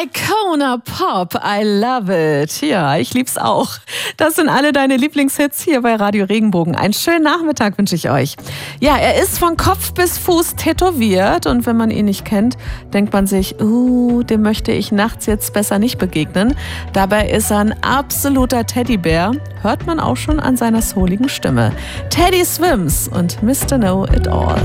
Icona Pop, I love it. Ja, ich lieb's auch. Das sind alle deine Lieblingshits hier bei Radio Regenbogen. Einen schönen Nachmittag wünsche ich euch. Ja, er ist von Kopf bis Fuß tätowiert und wenn man ihn nicht kennt, denkt man sich, dem möchte ich nachts jetzt besser nicht begegnen. Dabei ist er ein absoluter Teddybär, hört man auch schon an seiner souligen Stimme. Teddy Swims und Mr. Know It All.